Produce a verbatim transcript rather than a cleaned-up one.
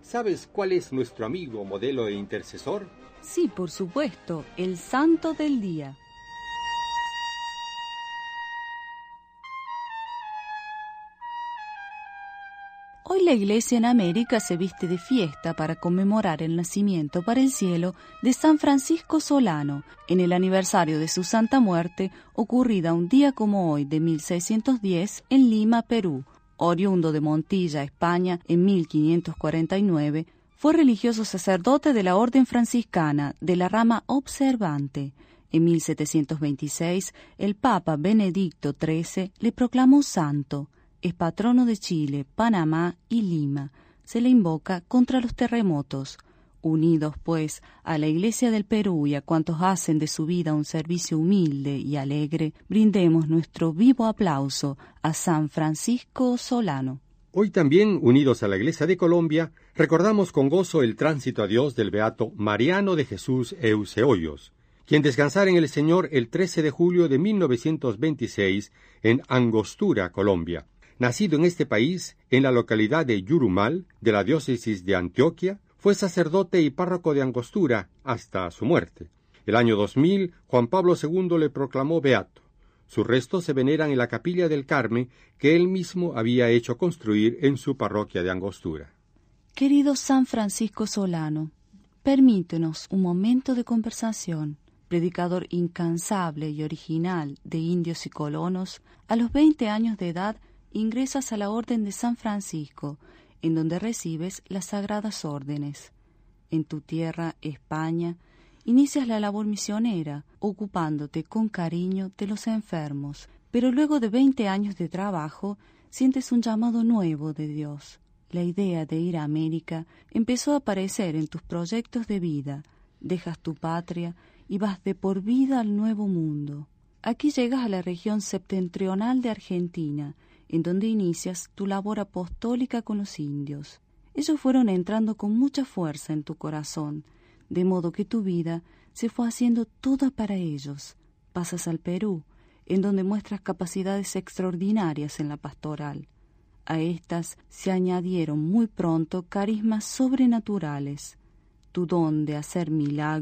¿Sabes cuál es nuestro amigo, modelo e intercesor? Sí, por supuesto, el santo del día. Hoy la Iglesia en América se viste de fiesta para conmemorar el nacimiento para el cielo de San Francisco Solano, en el aniversario de su santa muerte, ocurrida un día como hoy de mil seiscientos diez en Lima, Perú. Oriundo de Montilla, España, en mil quinientos cuarenta y nueve, fue religioso sacerdote de la Orden Franciscana de la rama observante. En mil setecientos veintiséis, el Papa Benedicto trece le proclamó santo. Es patrono de Chile, Panamá y Lima. Se le invoca contra los terremotos. Unidos, pues, a la Iglesia del Perú y a cuantos hacen de su vida un servicio humilde y alegre, brindemos nuestro vivo aplauso a San Francisco Solano. Hoy también, unidos a la Iglesia de Colombia, recordamos con gozo el tránsito a Dios del beato Mariano de Jesús Euseoyos, quien descansara en el Señor el trece de julio de mil novecientos veintiséis en Angostura, Colombia. Nacido en este país, en la localidad de Yurumal, de la diócesis de Antioquia, fue sacerdote y párroco de Angostura hasta su muerte. El año dos mil, Juan Pablo segundo le proclamó beato. Sus restos se veneran en la Capilla del Carmen, que él mismo había hecho construir en su parroquia de Angostura. Querido San Francisco Solano, permítenos un momento de conversación. Predicador incansable y original de indios y colonos, a los veinte años de edad ingresas a la Orden de San Francisco, en donde recibes las sagradas órdenes. En tu tierra, España, inicias la labor misionera, ocupándote con cariño de los enfermos, pero luego de veinte años de trabajo, sientes un llamado nuevo de Dios. La idea de ir a América empezó a aparecer en tus proyectos de vida. Dejas tu patria y vas de por vida al Nuevo Mundo. Aquí llegas a la región septentrional de Argentina, en donde inicias tu labor apostólica con los indios. Ellos fueron entrando con mucha fuerza en tu corazón, de modo que tu vida se fue haciendo toda para ellos. Pasas al Perú, en donde muestras capacidades extraordinarias en la pastoral. A estas se añadieron muy pronto carismas sobrenaturales. Tu don de hacer milagros